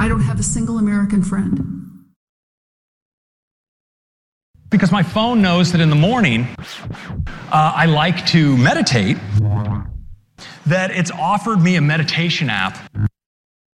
I don't have a single American friend. Because my phone knows that in the morning, I like to meditate, that it's offered me a meditation app